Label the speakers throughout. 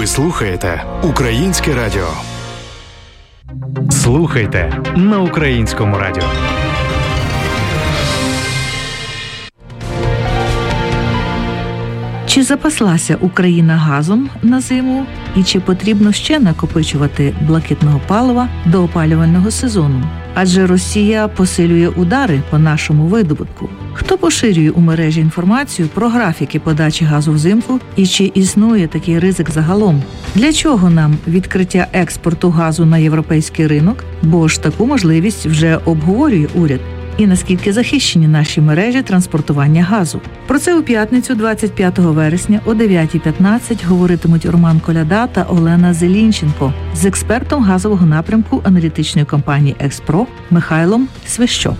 Speaker 1: Ви слухаєте Українське радіо. Слухайте на Українському радіо.
Speaker 2: Чи запаслася Україна газом на зиму? І чи потрібно ще накопичувати блакитного палива до опалювального сезону? Адже Росія посилює удари по нашому видобутку. Хто поширює у мережі інформацію про графіки подачі газу взимку і чи існує такий ризик загалом? Для чого нам відкриття експорту газу на європейський ринок? Бо ж таку можливість вже обговорює уряд. І наскільки захищені наші мережі транспортування газу. Про це у п'ятницю 25 вересня о 9:15 говоритимуть Роман Коляда та Олена Зелінченко з експертом газового напрямку аналітичної компанії «Експро» Михайлом Свищо.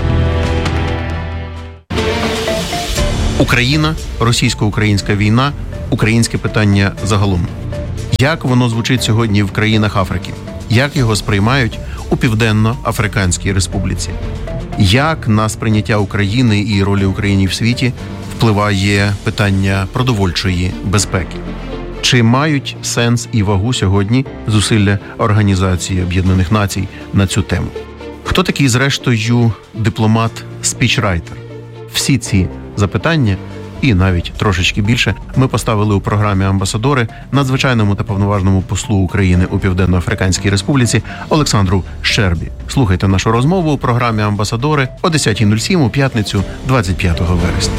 Speaker 3: Україна, російсько-українська війна, українське питання загалом. Як воно звучить сьогодні в країнах Африки? Як його сприймають у Південно-Африканській Республіці? Як на сприйняття України і ролі України в світі впливає питання продовольчої безпеки? Чи мають сенс і вагу сьогодні зусилля Організації Об'єднаних Націй на цю тему? Хто такий, зрештою, дипломат-спічрайтер? Всі ці запитання і навіть трошечки більше ми поставили у програмі «Амбасадори» надзвичайному та повноважному послу України у Південно-Африканській Республіці Олександру Щербі. Слухайте нашу розмову у програмі «Амбасадори» о 10:07 у п'ятницю 25 вересня.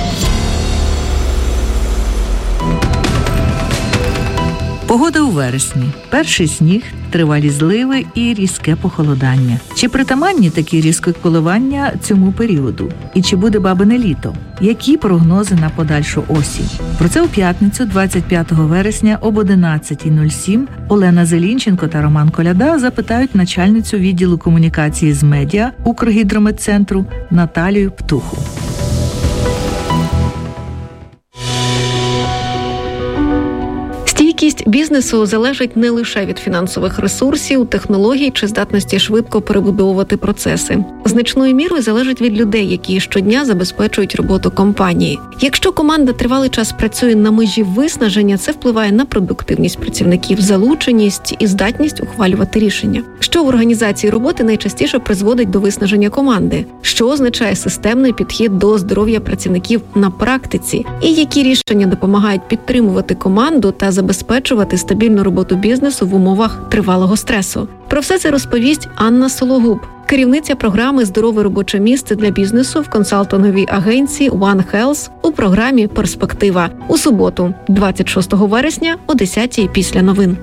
Speaker 2: Погода у вересні. Перший сніг, тривалі зливи і різке похолодання. Чи притаманні такі різкі коливання цьому періоду? І чи буде бабине літо? Які прогнози на подальшу осінь? Про це у п'ятницю 25 вересня об 11:07 Олена Зелінченко та Роман Коляда запитають начальницю відділу комунікації з медіа Укргідрометцентру Наталію Птуху.
Speaker 4: Стійкість бізнесу залежить не лише від фінансових ресурсів, технологій чи здатності швидко перебудовувати процеси. Значною мірою залежить від людей, які щодня забезпечують роботу компанії. Якщо команда тривалий час працює на межі виснаження, це впливає на продуктивність працівників, залученість і здатність ухвалювати рішення. Що в організації роботи найчастіше призводить до виснаження команди? Що означає системний підхід до здоров'я працівників на практиці? І які рішення допомагають підтримувати команду та забезпечувати стабільну роботу бізнесу в умовах тривалого стресу? Про все це розповість Анна Сологуб, керівниця програми «Здорове робоче місце для бізнесу» в консалтинговій агенції One Health у програмі «Перспектива» у суботу, 26 вересня о 10:00 після новин.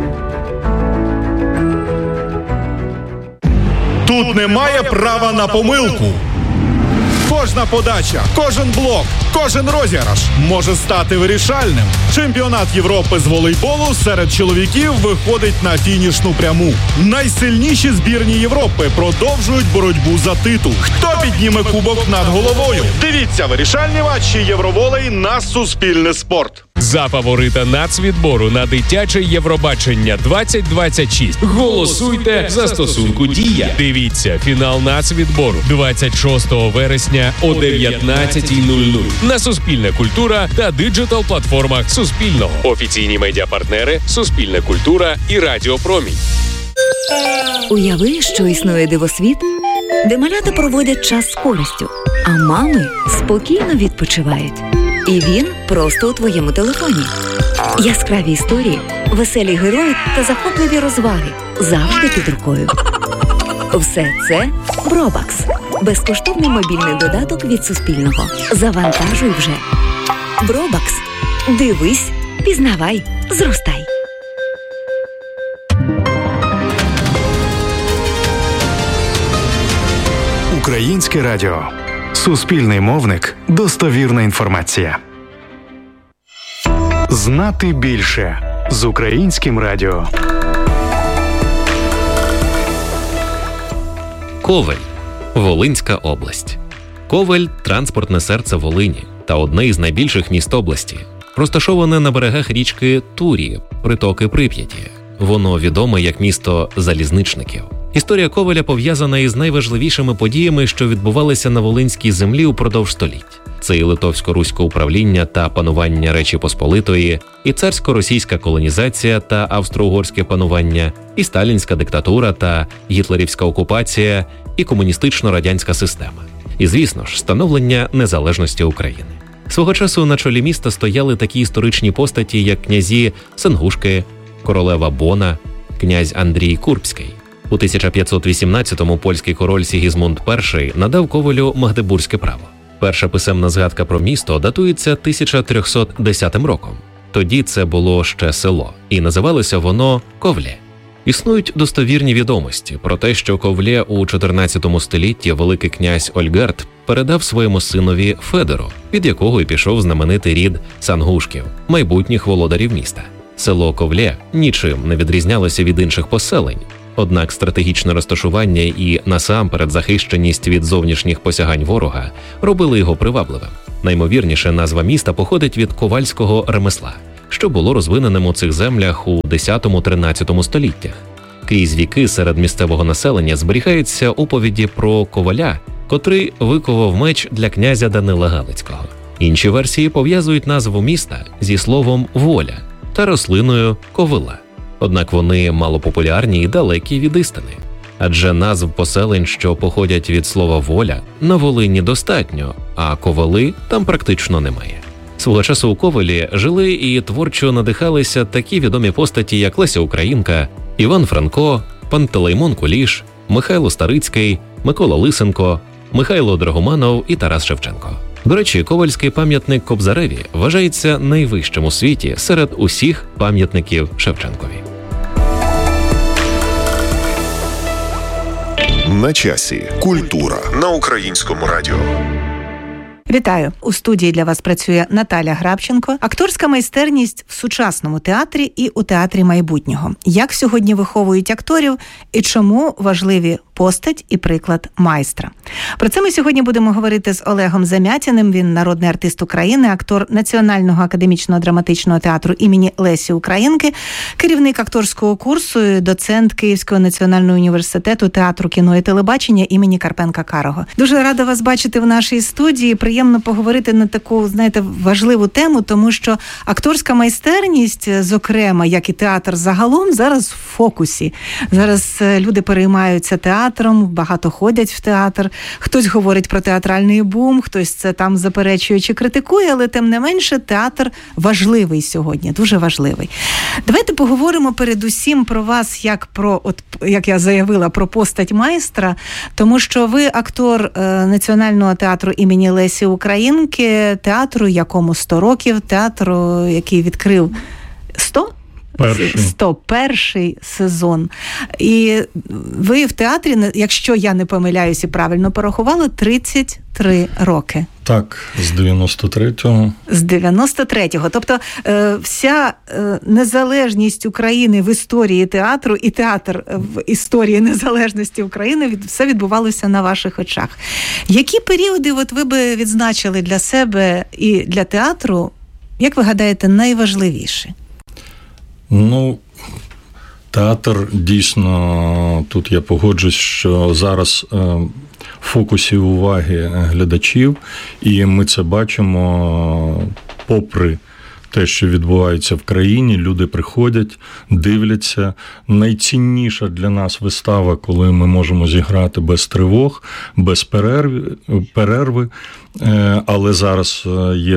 Speaker 5: Тут немає права на помилку. Кожна подача, кожен блок, кожен розіграш може стати вирішальним. Чемпіонат Європи з волейболу серед чоловіків виходить на фінішну пряму. Найсильніші збірні Європи продовжують боротьбу за титул. Хто підніме кубок над головою? Дивіться вирішальні матчі Євроволей на Суспільне спорт.
Speaker 6: За фаворита нацвідбору на дитяче Євробачення 2026 голосуйте в застосунку «Дія». Дивіться фінал нацвідбору 26 вересня о 19:00 на Суспільне культура та диджитал-платформах Суспільного. Офіційні медіапартнери Суспільне культура і Радіо Промінь.
Speaker 7: Уяви, що існує дивосвіт, де малята проводять час з користю, а мами спокійно відпочивають. І він просто у твоєму телефоні. Яскраві історії, веселі герої та захопливі розваги завжди під рукою. Все це Бробакс. Безкоштовний мобільний додаток від Суспільного. Завантажуй вже. Бробакс. Дивись, пізнавай, зростай.
Speaker 1: Українське радіо. Суспільний мовник. Достовірна інформація. Знати більше з Українським радіо.
Speaker 8: Ковель. Волинська область. Ковель – транспортне серце Волині та одне із найбільших міст області. Розташоване на берегах річки Турі, притоки Прип'яті. Воно відоме як місто залізничників. Історія Ковеля пов'язана із найважливішими подіями, що відбувалися на Волинській землі упродовж століть. Це і литовсько-руське управління та панування Речі Посполитої, і царсько-російська колонізація та австро-угорське панування, і сталінська диктатура та гітлерівська окупація, і комуністично-радянська система. І, звісно ж, становлення незалежності України. Свого часу на чолі міста стояли такі історичні постаті, як князі Сенгушки, королева Бона, князь Андрій Курбський. У 1518-му польський король Сігізмунд І надав Ковелю магдебурзьке право. Перша писемна згадка про місто датується 1310 роком. Тоді це було ще село, і називалося воно Ковлє. Існують достовірні відомості про те, що Ковлє у 14 столітті великий князь Ольгерд передав своєму синові Федору, від якого й пішов знаменитий рід Сангушків, майбутніх володарів міста. Село Ковлє нічим не відрізнялося від інших поселень, однак стратегічне розташування і, насамперед, захищеність від зовнішніх посягань ворога робили його привабливим. Наймовірніше, назва міста походить від ковальського ремесла, що було розвиненим у цих землях у 10-13 століттях. Крізь віки серед місцевого населення зберігаються оповіді про коваля, котрий виковав меч для князя Данила Галицького. Інші версії пов'язують назву міста зі словом «воля» та рослиною «ковила». Однак вони малопопулярні і далекі від істини. Адже назв поселень, що походять від слова «воля», на Волині достатньо, а ковали там практично немає. Свого часу у Ковелі жили і творчо надихалися такі відомі постаті, як Леся Українка, Іван Франко, Пантелеймон Куліш, Михайло Старицький, Микола Лисенко, Михайло Драгоманов і Тарас Шевченко. До речі, ковальський пам'ятник Кобзареві вважається найвищим у світі серед усіх пам'ятників Шевченкові.
Speaker 9: На часі. Культура на Українському радіо.
Speaker 2: Вітаю! У студії для вас працює Наталя Грабченко. Акторська майстерність в сучасному театрі і у театрі майбутнього. Як сьогодні виховують акторів і чому важливі постать і приклад майстра. Про це ми сьогодні будемо говорити з Олегом Замятіним. Він народний артист України, актор Національного академічного драматичного театру імені Лесі Українки, керівник акторського курсу, доцент Київського національного університету театру, кіно і телебачення імені Карпенка-Карого. Дуже рада вас бачити в нашій студії. Приємно поговорити на таку, знаєте, важливу тему, тому що акторська майстерність, зокрема, як і театр загалом, зараз в фокусі. Зараз люди переймаються театром, багато ходять в театр. Хтось говорить про театральний бум, хтось це там заперечує чи критикує, але тим не менше театр важливий сьогодні, дуже важливий. Давайте поговоримо передусім про вас, як я заявила, про постать майстра, тому що ви актор Національного театру імені Лесі Українки, театру, якому 100 років, театру, який відкрив 101-й сезон. І ви в театрі, якщо я не помиляюсь і правильно порахувала, 33 роки.
Speaker 10: Так, з 93-го.
Speaker 2: З 93-го. Тобто вся незалежність України в історії театру і театр в історії незалежності України, все відбувалося на ваших очах. Які періоди ви би відзначили для себе і для театру, як ви гадаєте, найважливіші?
Speaker 10: Театр дійсно, тут я погоджусь, що зараз в фокусі уваги глядачів, і ми це бачимо попри те, що відбувається в країні, люди приходять, дивляться. Найцінніша для нас вистава, коли ми можемо зіграти без тривог, без перерви, але зараз є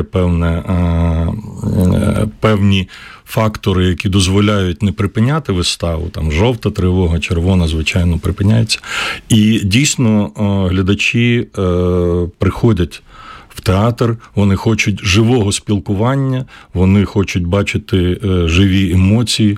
Speaker 10: певні фактори, які дозволяють не припиняти виставу, там жовта тривога, червона, звичайно, припиняється. І дійсно глядачі приходять в театр, вони хочуть живого спілкування, вони хочуть бачити живі емоції,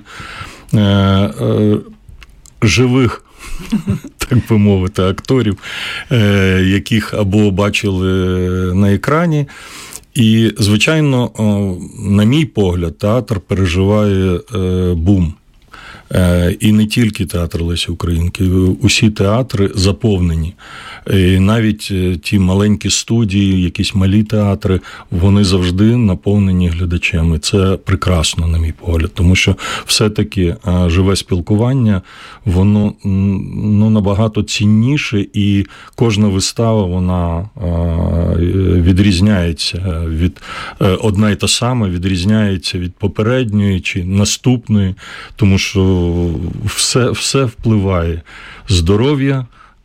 Speaker 10: живих, так би мовити, акторів, яких або бачили на екрані. І, звичайно, на мій погляд, театр переживає бум. І не тільки театр Лесі Українки, усі театри заповнені. І навіть ті маленькі студії, якісь малі театри, вони завжди наповнені глядачами. Це прекрасно, на мій погляд, тому що все-таки живе спілкування, воно набагато цінніше, і кожна вистава, вона відрізняється від одна й та сама, відрізняється від попередньої чи наступної, тому що все впливає. Здоров'я,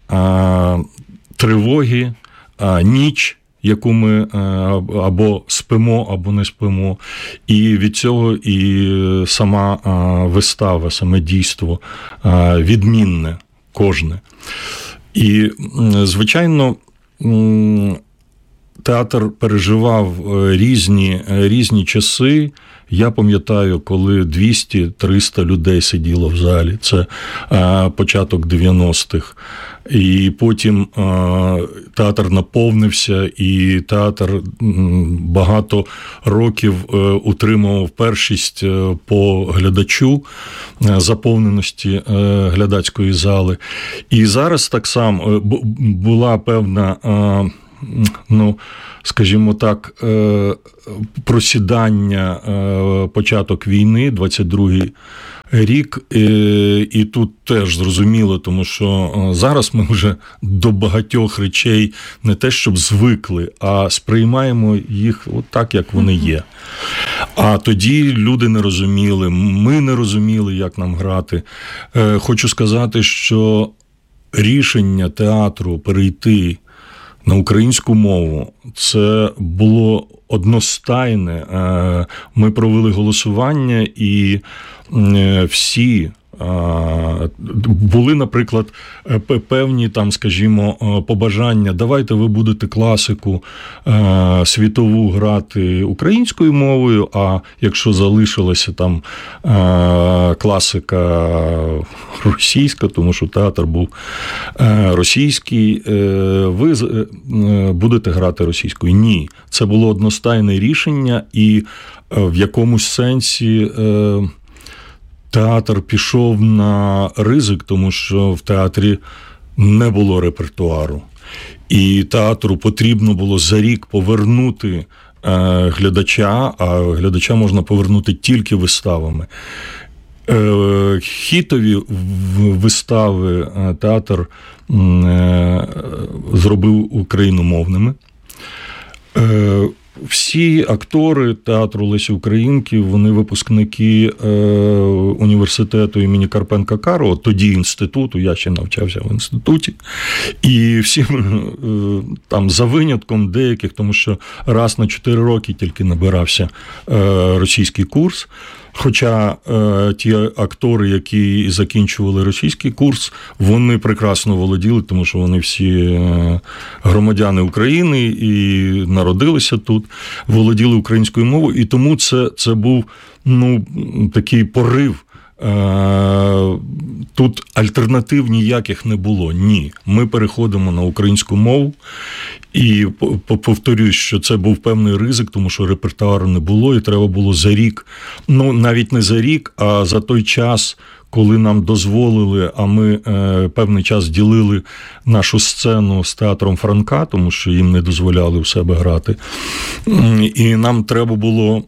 Speaker 10: тривоги, ніч, яку ми або спимо, або не спимо. І від цього і сама вистава, саме дійство відмінне кожне. І, звичайно, театр переживав різні часи. Я пам'ятаю, коли 200-300 людей сиділо в залі. Це початок 90-х. І потім театр наповнився, і театр багато років утримував першість по глядачу, заповненості глядацької зали. І зараз так само була певна, скажімо так, просідання, початок війни, 22-й рік, і тут теж зрозуміло, тому що зараз ми вже до багатьох речей не те, щоб звикли, а сприймаємо їх так, як вони є. А тоді люди не розуміли, ми не розуміли, як нам грати. Хочу сказати, що рішення театру перейти на українську мову, це було одностайне. Ми провели голосування, і всі були, наприклад, певні там, скажімо, побажання: давайте ви будете класику світову грати українською мовою, а якщо залишилася там класика російська, тому що театр був російський, ви будете грати російською. Ні, це було одностайне рішення, і в якомусь сенсі театр пішов на ризик, тому що в театрі не було репертуару. І театру потрібно було за рік повернути глядача, а глядача можна повернути тільки виставами. Хітові вистави театр зробив україномовними. Всі актори театру Лесі Українки, вони випускники університету імені Карпенка-Карого, тоді інституту, я ще навчався в інституті. І всі там за винятком деяких, тому що раз на 4 роки тільки набирався російський курс. Хоча ті актори, які закінчували російський курс, вони прекрасно володіли, тому що вони всі громадяни України і народилися тут, володіли українською мовою, і тому це був такий порив. Тут альтернатив ніяких не було. Ні. Ми переходимо на українську мову. І повторюсь, що це був певний ризик, тому що репертуару не було, і треба було за рік, навіть не за рік, а за той час, коли нам дозволили, а ми певний час ділили нашу сцену з театром Франка, тому що їм не дозволяли у себе грати. І нам треба було,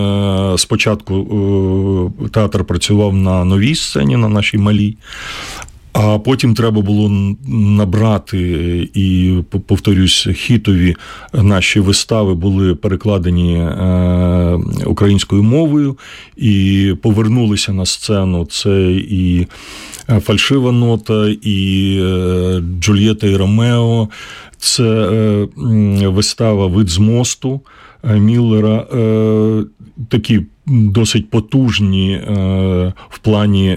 Speaker 10: спочатку театр працював на новій сцені, на нашій малій, а потім треба було набрати, і, повторюсь, хітові наші вистави були перекладені українською мовою, і повернулися на сцену. Це і «Фальшива нота», і «Джульєта і Ромео», це вистава «Вид з мосту» Міллера, такі досить потужні в плані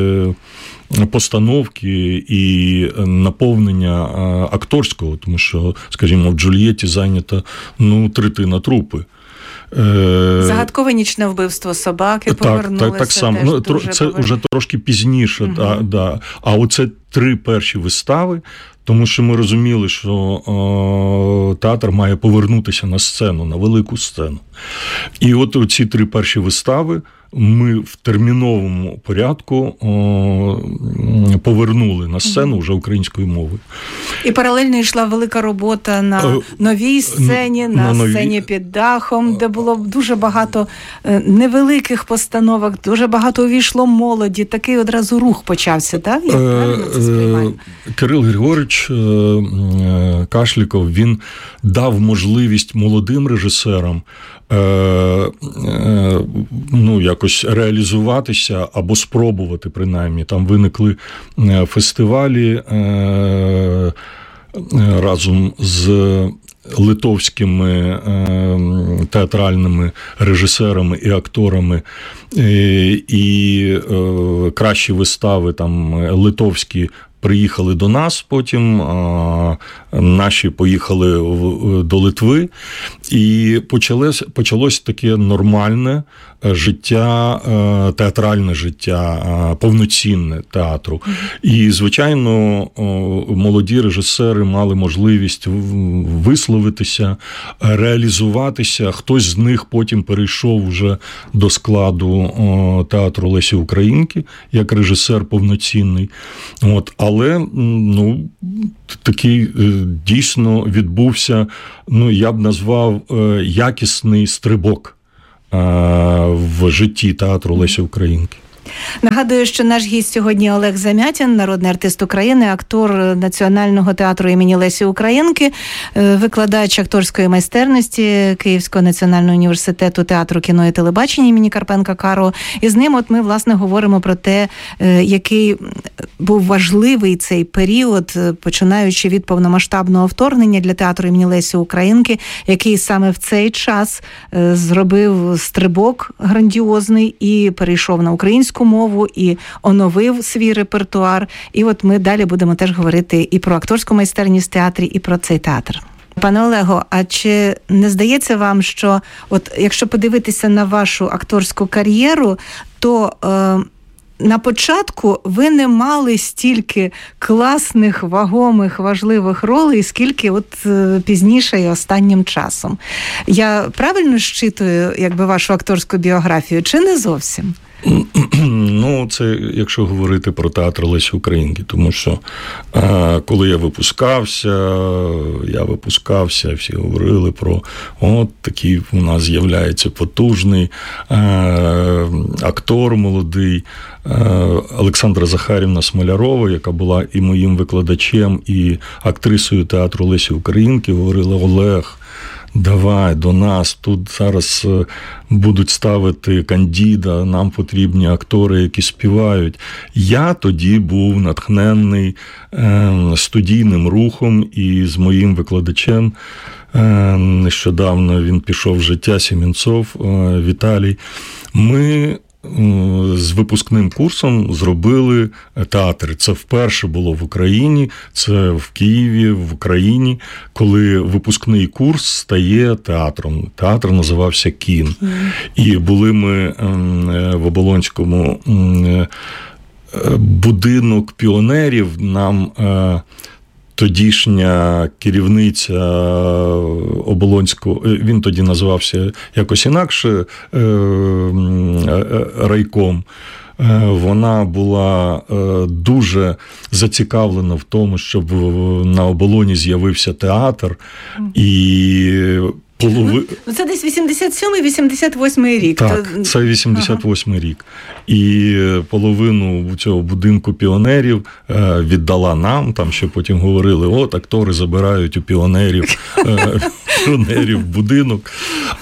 Speaker 10: постановки і наповнення акторського, тому що, скажімо, в «Джульєті» зайнята третина трупи.
Speaker 11: Загадкове нічне вбивство собаки повернулося.
Speaker 10: Так само. Це вже трошки пізніше. Да. А оце 3 перші вистави, тому що ми розуміли, що театр має повернутися на сцену, на велику сцену. І от ці 3 перші вистави ми в терміновому порядку повернули на сцену вже українською мовою.
Speaker 11: І паралельно йшла велика робота на новій сцені, на сцені під дахом, де було дуже багато невеликих постановок, дуже багато увійшло молоді. Такий одразу рух почався, так? Я правильно це сприймаю?
Speaker 10: Кирил Григорович Кашліков, він дав можливість молодим режисерам якось реалізуватися або спробувати, принаймні. Там виникли фестивалі разом з литовськими театральними режисерами і акторами, і кращі вистави там литовські приїхали до нас потім, наші поїхали до Литви, і почалось таке нормальне життя, театральне життя, повноцінне театру. І, звичайно, молоді режисери мали можливість висловитися, реалізуватися. Хтось з них потім перейшов вже до складу театру Лесі Українки, як режисер повноцінний. Але, такий дійсно відбувся, я б назвав, якісний стрибок в житті театру Лесі Українки.
Speaker 11: Нагадую, що наш гість сьогодні Олег Замятін, народний артист України, актор Національного театру імені Лесі Українки, викладач акторської майстерності Київського національного університету театру, кіно і телебачення імені Карпенка Карого. І з ним ми, власне, говоримо про те, який був важливий цей період, починаючи від повномасштабного вторгнення для театру імені Лесі Українки, який саме в цей час зробив стрибок грандіозний і перейшов на українську мову і оновив свій репертуар. І ми далі будемо теж говорити і про акторську майстерність в театрі, і про цей театр. Пане Олего, а чи не здається вам, що якщо подивитися на вашу акторську кар'єру, то на початку ви не мали стільки класних, вагомих, важливих ролей, скільки пізніше і останнім часом? Я правильно щитую, вашу акторську біографію, чи не зовсім?
Speaker 10: Це якщо говорити про театр Лесі Українки, тому що коли я випускався, всі говорили про такий у нас з'являється потужний актор молодий, Олександра Захарівна Смолярова, яка була і моїм викладачем, і актрисою театру Лесі Українки, говорила: Олег, давай до нас, тут зараз будуть ставити Кандіда, нам потрібні актори, які співають. Я тоді був натхнений студійним рухом і з моїм викладачем. Нещодавно він пішов в життя, Сімінцов Віталій. Ми з випускним курсом зробили театр. Це вперше було в Україні, це в Києві, в Україні, коли випускний курс стає театром. Театр називався «Кін». І були ми в Оболонському будинок піонерів, нам тодішня керівниця Оболонського, він тоді називався якось інакше, райком, вона була дуже зацікавлена в тому, щоб на Оболоні з'явився театр, і
Speaker 11: це десь 87-88 рік.
Speaker 10: Так, це 88 рік. І половину цього будинку піонерів віддала нам, там ще потім говорили, актори забирають у піонерів будинок.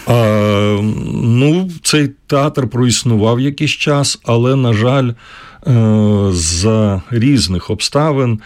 Speaker 10: Цей театр проіснував якийсь час, але, на жаль, з різних обставин,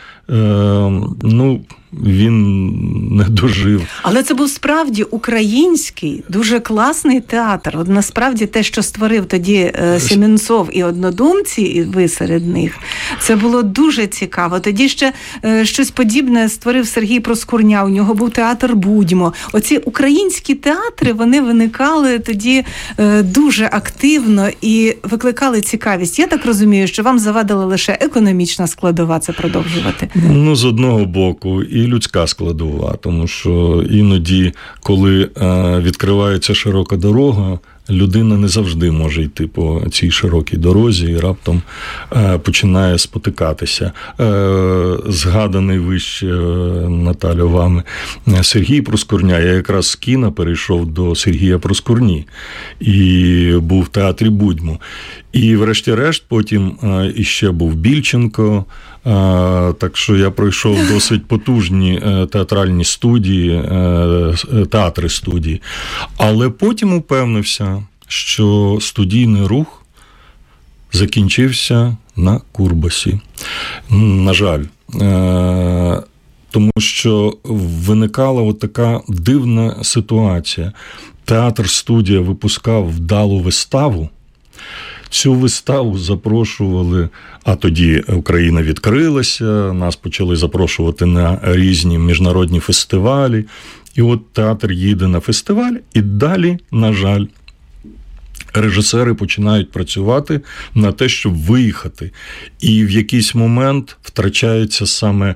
Speaker 10: він не дожив.
Speaker 11: Але це був справді український, дуже класний театр. Насправді те, що створив тоді Сімінцов і однодумці, і ви серед них, це було дуже цікаво. Тоді ще щось подібне створив Сергій Проскурня, у нього був театр «Будьмо». Оці українські театри, вони виникали тоді дуже активно і викликали цікавість. Я так розумію, що вам завадила лише економічна складова це продовжувати.
Speaker 10: З одного боку, і людська складова, тому що іноді, коли відкривається широка дорога, людина не завжди може йти по цій широкій дорозі і раптом починає спотикатися. Згаданий вище, Наталю, вами Сергій Проскурня. Я якраз з кіна перейшов до Сергія Проскурні і був в театрі «Будьмо». І врешті-решт потім іще був Більченко, так що я пройшов досить потужні театральні студії, театри-студії. Але потім упевнився, що студійний рух закінчився на Курбасі. На жаль. Тому що виникала от така дивна ситуація. Театр-студія випускав вдалу виставу. Цю виставу запрошували, а тоді Україна відкрилася, нас почали запрошувати на різні міжнародні фестивалі. І от театр їде на фестиваль, і далі, на жаль, режисери починають працювати на те, щоб виїхати. І в якийсь момент втрачається саме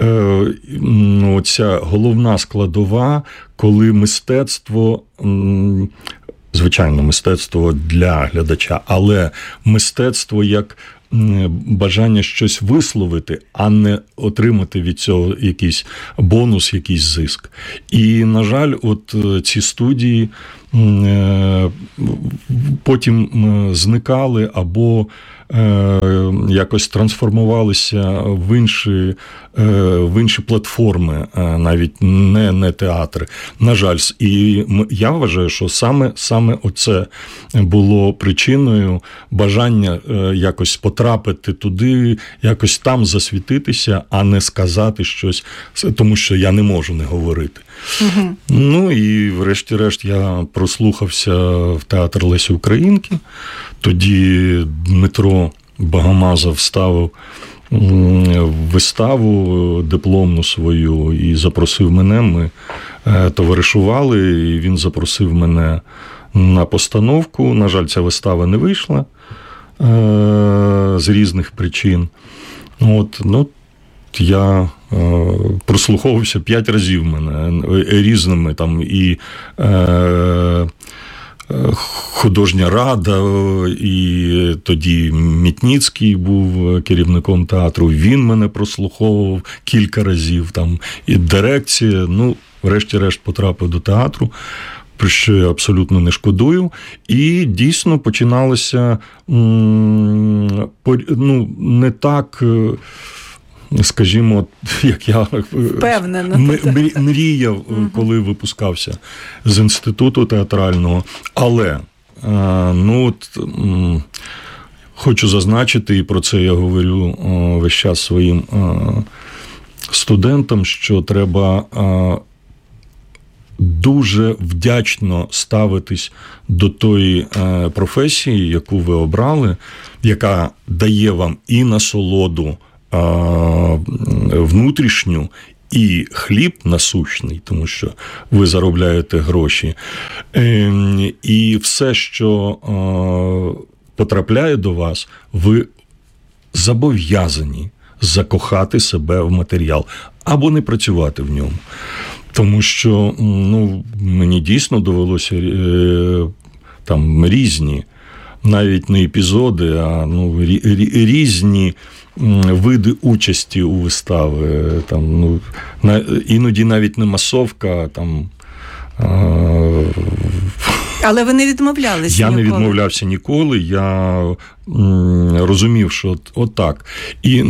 Speaker 10: ця головна складова, коли мистецтво, звичайно, мистецтво для глядача, але мистецтво як бажання щось висловити, а не отримати від цього якийсь бонус, якийсь зиск. І, на жаль, от ці студії потім зникали або якось трансформувалися в інші платформи, навіть не театри. На жаль, і я вважаю, що саме оце було причиною бажання якось потрапити туди, якось там засвітитися, а не сказати щось, тому що я не можу не говорити. Угу. Ну і врешті-решт я прослухався в театр Лесі Українки. Тоді Дмитро Багамазов ставив виставу дипломну свою і запросив мене. Ми товаришували, і він запросив мене на постановку. На жаль, ця вистава не вийшла з різних причин. Я прослуховувався 5 разів мене різними там і художня рада, і тоді Мітніцький був керівником театру, він мене прослуховував кілька разів, там, і дирекція, врешті-решт потрапив до театру, про що я абсолютно не шкодую, і дійсно починалося, не так, скажімо, як я мріяв, коли випускався з інституту театрального. Але, хочу зазначити, і про це я говорю весь час своїм студентам, що треба дуже вдячно ставитись до тої професії, яку ви обрали, яка дає вам і насолоду внутрішню, і хліб насущний, тому що ви заробляєте гроші. І все, що потрапляє до вас, ви зобов'язані закохати себе в матеріал або не працювати в ньому. Тому що мені дійсно довелося там різні, навіть не епізоди, а різні види участі у вистави. Там, іноді навіть не масовка, там.
Speaker 11: Але ви не відмовлялися ніколи? Я
Speaker 10: не відмовлявся ніколи, я розумів, що от так. І,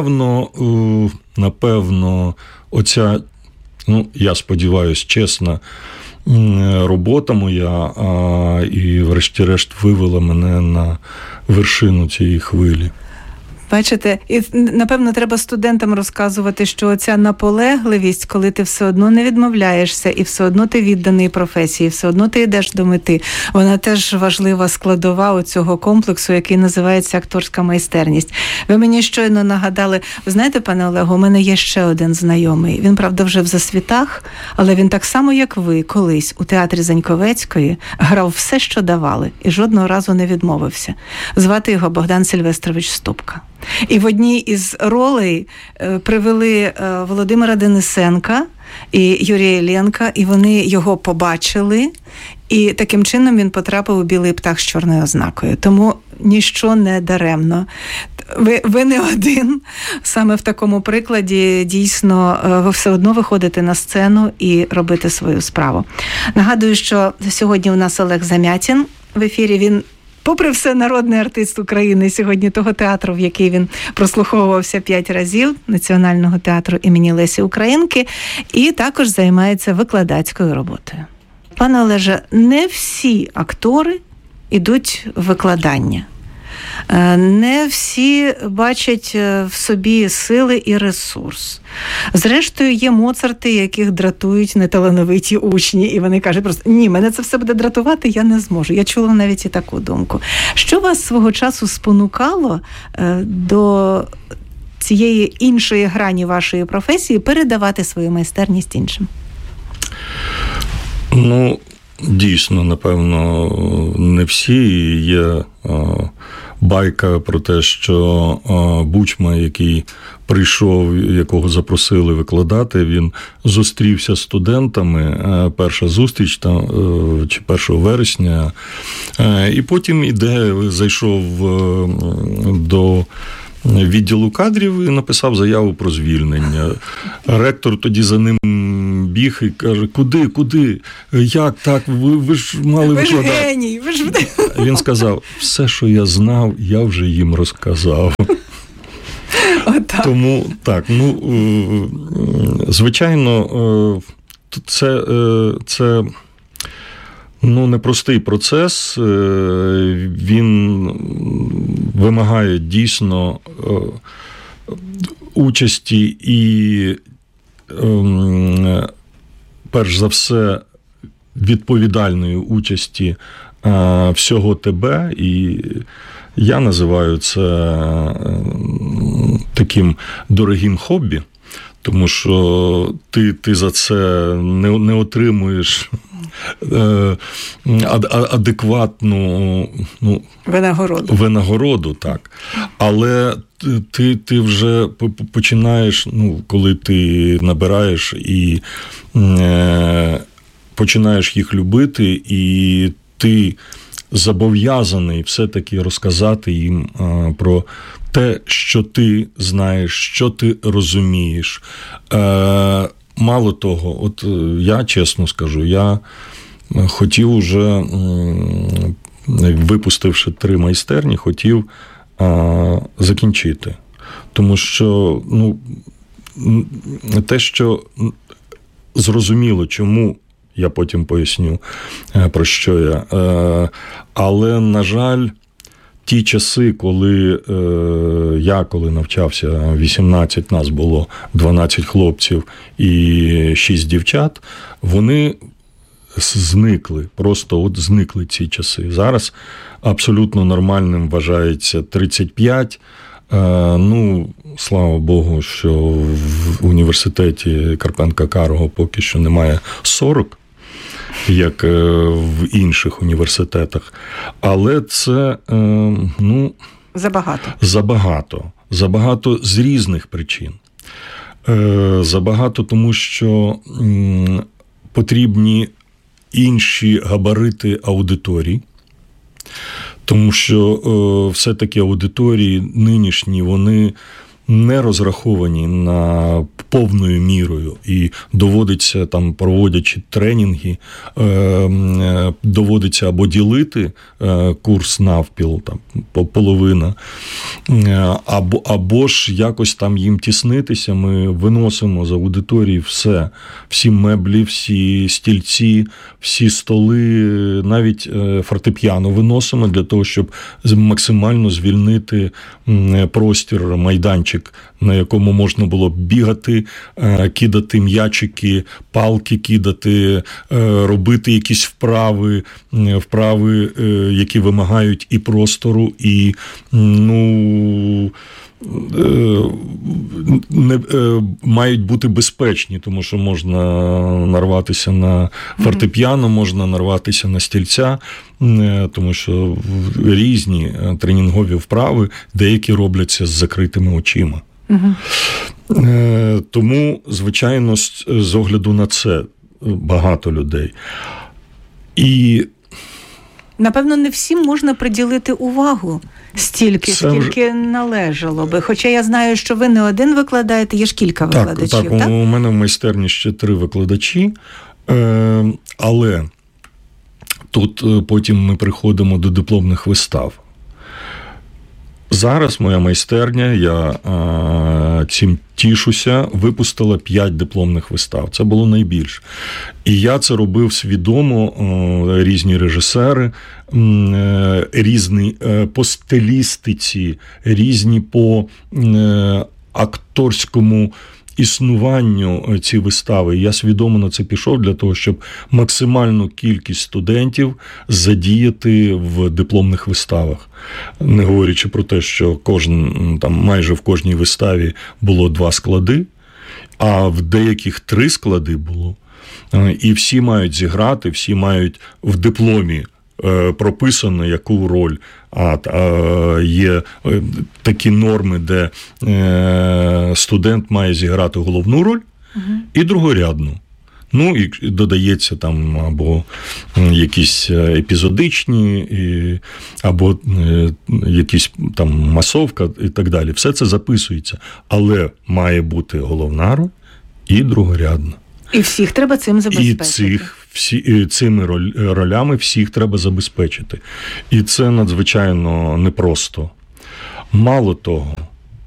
Speaker 10: напевно, оця, я сподіваюся, чесна робота моя, і врешті-решт вивела мене на вершину цієї хвилі.
Speaker 11: Бачите, і, напевно, треба студентам розказувати, що ця наполегливість, коли ти все одно не відмовляєшся, і все одно ти відданий професії, все одно ти йдеш до мети, вона теж важлива складова у цього комплексу, який називається акторська майстерність. Ви мені щойно нагадали, ви знаєте, пане Олегу, у мене є ще один знайомий. Він, правда, вже в засвітах, але він так само, як ви, колись у театрі Заньковецької грав все, що давали, і жодного разу не відмовився. Звати його Богдан Сильвестрович Ступка. І в одній із ролей привели Володимира Денисенка, і Юрія Іллєнка, і вони його побачили, і таким чином він потрапив у «Білий птах» з чорною ознакою. Тому ніщо не даремно. Ви не один. Саме в такому прикладі дійсно ви все одно виходите на сцену і робите свою справу. Нагадую, що сьогодні у нас Олег Замятін в ефірі. Він, попри все, народний артист України сьогодні того театру, в який він прослуховувався 5 разів, Національного театру імені Лесі Українки, і також займається викладацькою роботою. Пане Олеже, не всі актори йдуть в викладання. Не всі бачать в собі сили і ресурс. Зрештою, є Моцарти, яких дратують неталановиті учні, і вони кажуть просто, ні, мене це все буде дратувати, я не зможу. Я чула навіть і таку думку. Що вас свого часу спонукало до цієї іншої грані вашої професії передавати свою майстерність іншим?
Speaker 10: Дійсно, напевно, не всі. Є байка про те, що Бучма, який прийшов, якого запросили викладати, він зустрівся з студентами, перша зустріч, чи 1 вересня, і потім зайшов до відділу кадрів і написав заяву про звільнення. Ректор тоді за ним біг і каже, куди? Як так? Ви ж мали викладати.
Speaker 11: Ви ж геній.
Speaker 10: Він сказав, все, що я знав, я вже їм розказав. Тому, так, звичайно, це непростий процес, він вимагає дійсно участі і, перш за все, відповідальної участі всього тебе, і я називаю це таким дорогим хобі, тому що ти за це не отримуєш адекватну винагороду, так. Але ти вже починаєш, коли ти набираєш і починаєш їх любити, і ти зобов'язаний все-таки розказати їм про те, що ти знаєш, що ти розумієш. Мало того, от я чесно скажу, я хотів уже, випустивши 3 майстерні, хотів закінчити. Тому що, те, що зрозуміло, чому, я потім поясню, про що я. Але, на жаль, ті часи, коли коли навчався, 18, нас було 12 хлопців і 6 дівчат, вони зникли, просто зникли ці часи. Зараз абсолютно нормальним вважається 35. Слава Богу, що в університеті Карпенка-Карго поки що немає 40, як в інших університетах. Але це, Забагато з різних причин. Забагато тому, що потрібні інші габарити аудиторій, тому що все-таки аудиторії нинішні, вони не розраховані на повною мірою, і доводиться, проводячи тренінги, доводиться або ділити курс навпіл, половина, або ж якось їм тіснитися. Ми виносимо з аудиторії все, всі меблі, всі стільці, всі столи, навіть фортепіано виносимо для того, щоб максимально звільнити простір, майданчик, на якому можна було бігати, кидати м'ячики, палки кидати, робити якісь вправи, які вимагають і простору, і мають бути безпечні, тому що можна нарватися на фортепіано, можна нарватися на стільця, тому що різні тренінгові вправи, деякі робляться з закритими очима. Тому, звичайно, з огляду на це багато людей. І
Speaker 11: напевно, не всім можна приділити увагу стільки, скільки належало би. Хоча я знаю, що ви не один викладаєте, є ж кілька викладачів.
Speaker 10: Так, у мене в майстерні ще 3 викладачі, але тут потім ми приходимо до дипломних вистав. Зараз моя майстерня, я цим тішуся, випустила 5 дипломних вистав. Це було найбільше. І я це робив свідомо, різні режисери, різні по стилістиці, різні по акторському існуванню ці вистави. Я свідомо на це пішов для того, щоб максимальну кількість студентів задіяти в дипломних виставах. Не говорячи про те, що майже в кожній виставі було 2 склади, а в деяких 3 склади було. І всі мають зіграти, всі мають в дипломі прописано, яку роль. Є такі норми, де студент має зіграти головну роль і другорядну. Ну, і додається там або якісь епізодичні, або якісь там масовка і так далі. Все це записується. Але має бути головна роль і другорядна.
Speaker 11: І всіх треба цим забезпечити.
Speaker 10: І цими ролями всіх треба забезпечити. І це надзвичайно непросто. Мало того,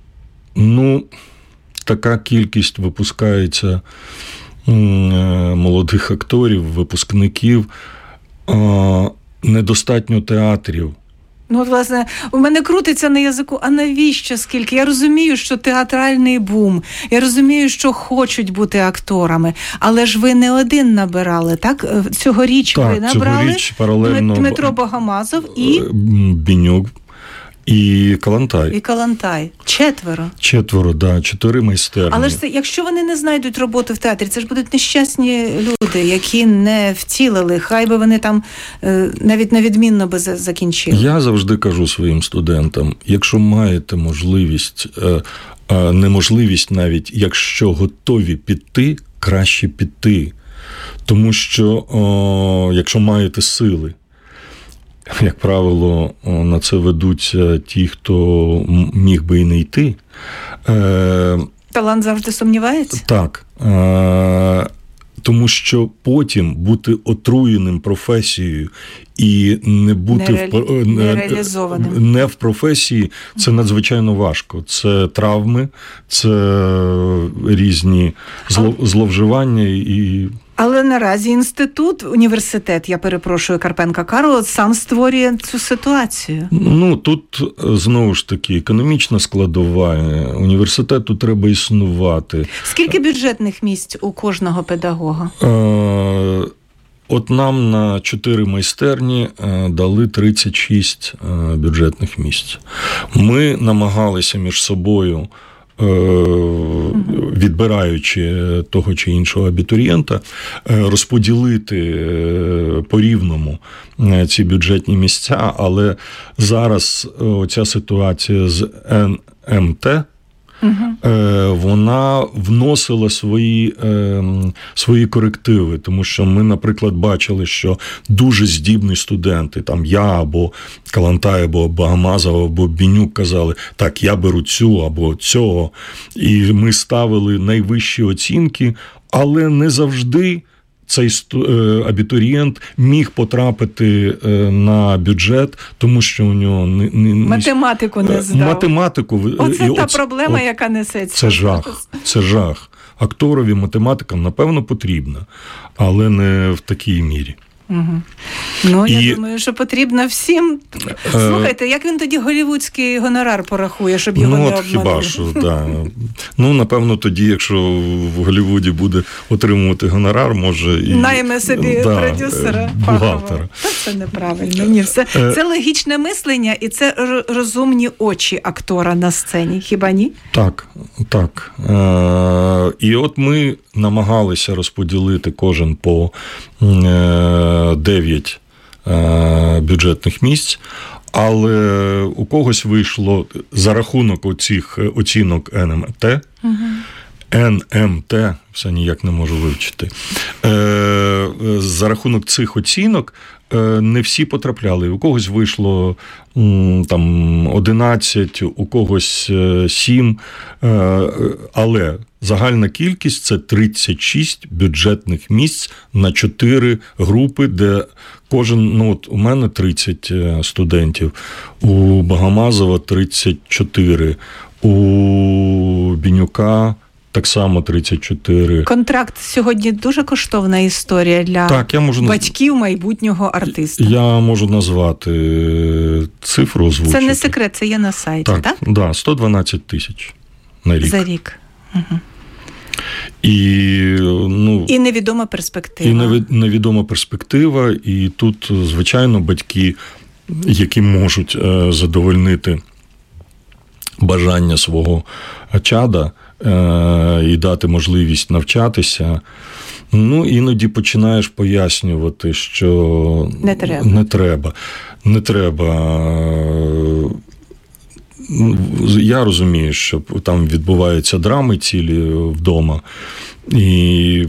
Speaker 10: така кількість випускається молодих акторів, випускників, недостатньо театрів.
Speaker 11: От, власне, у мене крутиться на язику, а навіщо скільки? Я розумію, що театральний бум, я розумію, що хочуть бути акторами, але ж ви не один набирали, так? Цьогоріч ви набрали
Speaker 10: цьогоріч паралельно
Speaker 11: Дмитро Богомазов і...
Speaker 10: Бінюк. І Калантай.
Speaker 11: 4.
Speaker 10: 4 майстерні.
Speaker 11: Але ж якщо вони не знайдуть роботу в театрі, це ж будуть нещасні люди, які не втілили. Хай би вони там навіть невідмінно би закінчили.
Speaker 10: Я завжди кажу своїм студентам, якщо маєте можливість, неможливість навіть, якщо готові піти, краще піти. Тому що, якщо маєте сили, як правило, на це ведуться ті, хто міг би і не йти.
Speaker 11: Талант завжди сумнівається?
Speaker 10: Так. Тому що потім бути отруєним професією і не бути не в професії, це надзвичайно важко. Це травми, це різні зловживання і...
Speaker 11: Але наразі університет, я перепрошую, Карпенка Карого, сам створює цю ситуацію.
Speaker 10: Тут, знову ж таки, економічна складова. Університету треба існувати.
Speaker 11: Скільки бюджетних місць у кожного педагога?
Speaker 10: От нам на 4 майстерні дали 36 бюджетних місць. Ми намагалися між собою, відбираючи того чи іншого абітурієнта, розподілити по-рівному ці бюджетні місця, але зараз оця ситуація з НМТ, вона вносила свої корективи, тому що ми, наприклад, бачили, що дуже здібні студенти, там я або Калантай, або Богомазов, або Бінюк казали, так, я беру цю або цього, і ми ставили найвищі оцінки, але не завжди цей абітурієнт міг потрапити на бюджет, тому що у нього
Speaker 11: математику не здав.
Speaker 10: Математику.
Speaker 11: Оце та проблема, яка несеться.
Speaker 10: Це жах. Акторові математика, напевно, потрібна, але не в такій мірі.
Speaker 11: Я думаю, що потрібно всім. Слухайте, як він тоді голлівудський гонорар порахує, щоб його не обманули?
Speaker 10: Хіба що, так. Напевно, тоді, якщо в Голлівуді буде отримувати гонорар, може і...
Speaker 11: Найме собі продюсера.
Speaker 10: Бухгалтера.
Speaker 11: Це неправильно. Ні, це логічне мислення і це розумні очі актора на сцені. Хіба ні?
Speaker 10: Так. І от ми намагалися розподілити кожен по 9 бюджетних місць, Але у когось вийшло за рахунок оцих оцінок НМТ, все ніяк не можу вивчити. За рахунок цих оцінок не всі потрапляли. У когось вийшло там 11, у когось 7, але загальна кількість – це 36 бюджетних місць на 4 групи, де кожен, от у мене 30 студентів, у Богомазова 34, у Бінюка так само 34.
Speaker 11: Контракт сьогодні дуже коштовна історія для батьків майбутнього артиста.
Speaker 10: Я можу назвати цифру, озвучити.
Speaker 11: Це не секрет, це є на сайті, так?
Speaker 10: Так, да, 112 тисяч на рік.
Speaker 11: За рік. Угу.
Speaker 10: І
Speaker 11: невідома перспектива.
Speaker 10: І невідома перспектива, і тут, звичайно, батьки, які можуть задовольнити бажання свого чада і дати можливість навчатися, іноді починаєш пояснювати, що не треба. Я розумію, що там відбуваються драми цілі вдома. І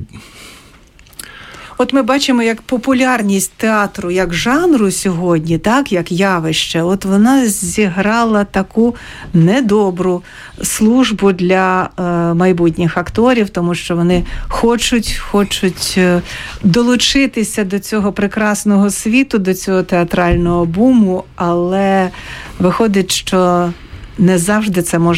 Speaker 11: от ми бачимо, як популярність театру як жанру сьогодні, так, як явище, от вона зіграла таку недобру службу для майбутніх акторів, тому що вони хочуть долучитися до цього прекрасного світу, до цього театрального буму, але виходить, що не завжди це можна